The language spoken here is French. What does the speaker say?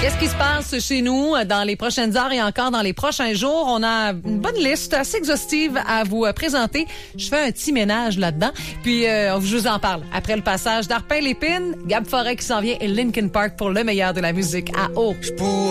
Qu'est-ce qui se passe chez nous dans les prochaines heures et encore dans les prochains jours? On a une bonne liste assez exhaustive à vous présenter. Je fais un petit ménage là-dedans. Puis, je vous en parle. Après le passage d'Arpin Lépine, Gab Forêt qui s'en vient et Linkin Park pour le meilleur de la musique à eau.